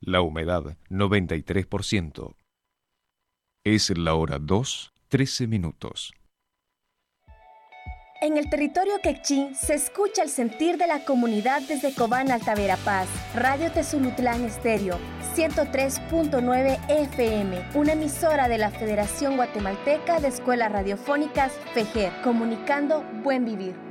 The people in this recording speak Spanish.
La humedad 93%. Es la hora 2:13. En el territorio quechí se escucha el sentir de la comunidad desde Cobán, Alta Verapaz. Radio Tezulutlán Estéreo, 103.9 FM, una emisora de la Federación Guatemalteca de Escuelas Radiofónicas, FEGER, comunicando buen vivir.